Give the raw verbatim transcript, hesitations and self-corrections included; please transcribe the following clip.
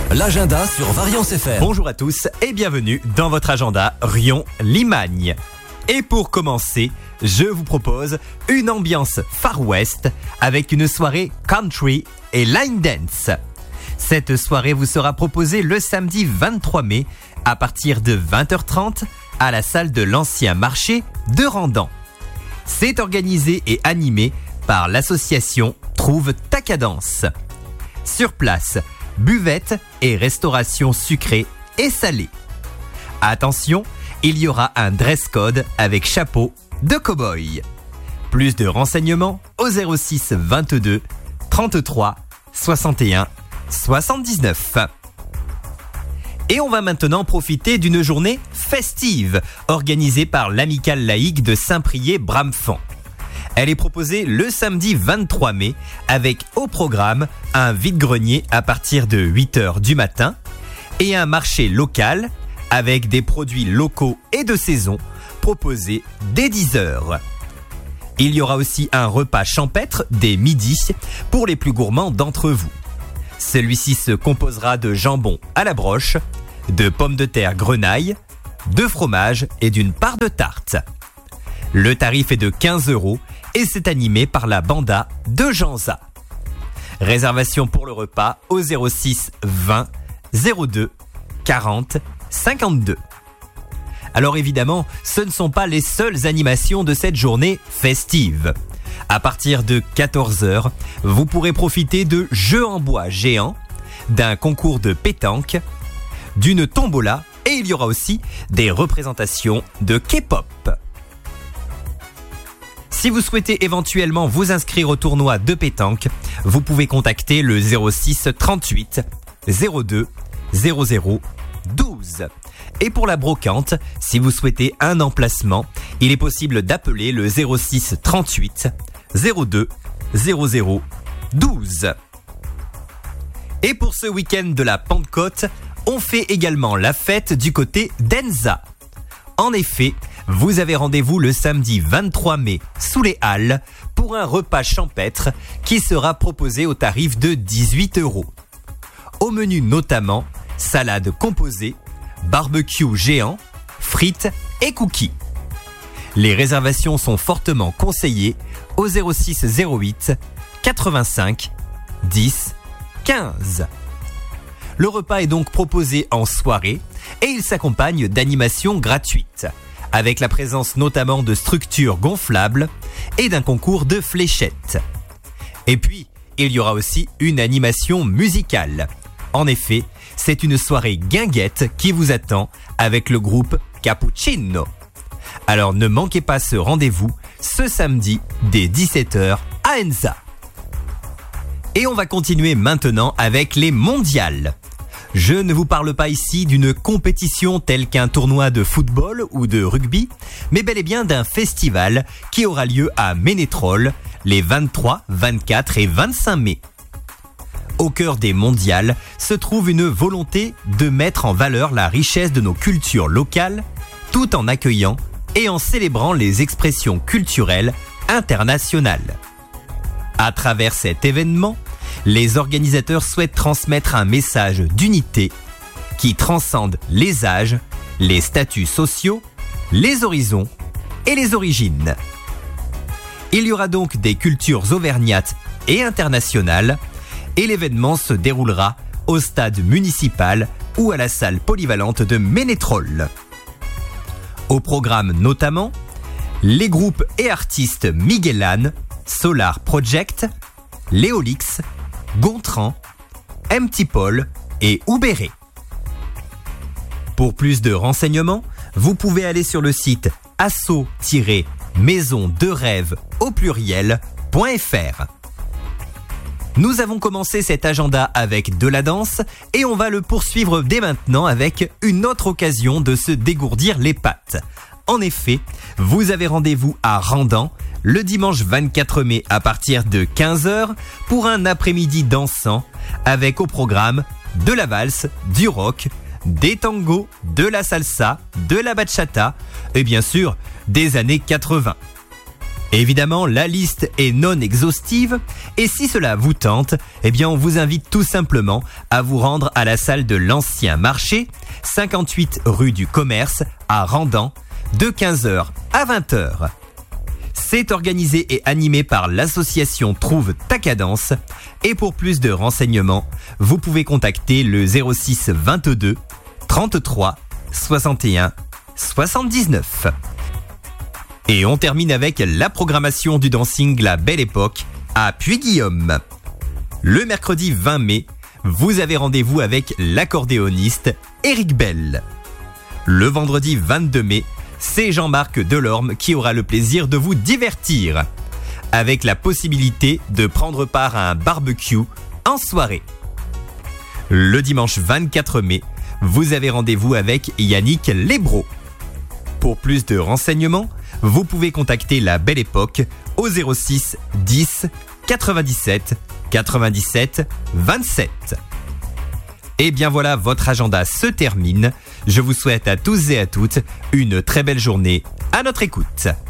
L'agenda sur Variance F M. Bonjour à tous et bienvenue dans votre agenda Riom-Limagne. Et pour commencer, je vous propose une ambiance Far West avec une soirée country et line dance. Cette soirée vous sera proposée le samedi vingt-trois mai à partir de vingt heures trente à la salle de l'ancien marché de Randan. C'est organisé et animé par l'association Trouve ta cadence. Sur place, buvette et restauration sucrée et salée. Attention, il y aura un dress code avec chapeau de cow-boy. Plus de renseignements au zéro six vingt-deux trente-trois soixante et un soixante-dix-neuf. Et on va maintenant profiter d'une journée festive organisée par l'Amicale laïque de Saint-Priest-Bramefant. Elle est proposée le samedi vingt-trois mai avec au programme un vide-grenier à partir de huit heures du matin et un marché local avec des produits locaux et de saison proposés dès dix heures. Il y aura aussi un repas champêtre dès midi pour les plus gourmands d'entre vous. Celui-ci se composera de jambon à la broche, de pommes de terre grenaille, de fromage et d'une part de tarte. Le tarif est de quinze euros et c'est animé par la banda de Janza. Réservation pour le repas au zéro six vingt zéro deux quarante cinquante-deux. Alors évidemment, ce ne sont pas les seules animations de cette journée festive. À partir de quatorze heures, vous pourrez profiter de jeux en bois géants, d'un concours de pétanque, d'une tombola et il y aura aussi des représentations de K-pop. Si vous souhaitez éventuellement vous inscrire au tournoi de pétanque, vous pouvez contacter le zéro six trente-huit zéro deux zéro zéro douze. Et pour la brocante, si vous souhaitez un emplacement, il est possible d'appeler le zéro six trente-huit zéro deux zéro zéro douze. Et pour ce week-end de la Pentecôte, on fait également la fête du côté d'Enza. En effet, vous avez rendez-vous le samedi vingt-trois mai sous les Halles pour un repas champêtre qui sera proposé au tarif de dix-huit euros. Au menu notamment, salade composée, barbecue géant, frites et cookies. Les réservations sont fortement conseillées au zéro six zéro huit quatre-vingt-cinq dix quinze. Le repas est donc proposé en soirée et il s'accompagne d'animations gratuites, avec la présence notamment de structures gonflables et d'un concours de fléchettes. Et puis, il y aura aussi une animation musicale. En effet, c'est une soirée guinguette qui vous attend avec le groupe Cappuccino. Alors ne manquez pas ce rendez-vous ce samedi dès dix-sept heures à Enza. Et on va continuer maintenant avec les mondiales. Je ne vous parle pas ici d'une compétition telle qu'un tournoi de football ou de rugby, mais bel et bien d'un festival qui aura lieu à Ménétrol les vingt-trois, vingt-quatre et vingt-cinq mai. Au cœur des mondiales se trouve une volonté de mettre en valeur la richesse de nos cultures locales, tout en accueillant et en célébrant les expressions culturelles internationales. À travers cet événement, les organisateurs souhaitent transmettre un message d'unité qui transcende les âges, les statuts sociaux, les horizons et les origines. Il y aura donc des cultures auvergnates et internationales et l'événement se déroulera au stade municipal ou à la salle polyvalente de Ménétrol. Au programme notamment, les groupes et artistes Miguelan, Solar Project, Léolix, Gontran, Empty Paul et Oubéré. Pour plus de renseignements, vous pouvez aller sur le site asso-maison de rêve au pluriel.fr. Nous avons commencé cet agenda avec de la danse et on va le poursuivre dès maintenant avec une autre occasion de se dégourdir les pattes. En effet, vous avez rendez-vous à Randan le dimanche vingt-quatre mai à partir de quinze heures pour un après-midi dansant avec au programme de la valse, du rock, des tangos, de la salsa, de la bachata et bien sûr des années quatre-vingts. Évidemment, la liste est non exhaustive et si cela vous tente, eh bien on vous invite tout simplement à vous rendre à la salle de l'Ancien Marché, cinquante-huit rue du Commerce à Randan, de quinze heures à vingt heures. C'est organisé et animé par l'association Trouve ta cadence et pour plus de renseignements, vous pouvez contacter le zéro six vingt-deux trente-trois soixante et un soixante-dix-neuf. Et on termine avec la programmation du dancing La Belle Époque à Puy-Guillaume. Le mercredi vingt mai, vous avez rendez-vous avec l'accordéoniste Éric Bell. Le vendredi vingt-deux mai, c'est Jean-Marc Delorme qui aura le plaisir de vous divertir, avec la possibilité de prendre part à un barbecue en soirée. Le dimanche vingt-quatre mai, vous avez rendez-vous avec Yannick Lebro. Pour plus de renseignements, vous pouvez contacter La Belle Époque au zéro six dix quatre-vingt-dix-sept quatre-vingt-dix-sept vingt-sept. Et bien voilà, votre agenda se termine. Je vous souhaite à tous et à toutes une très belle journée à notre écoute.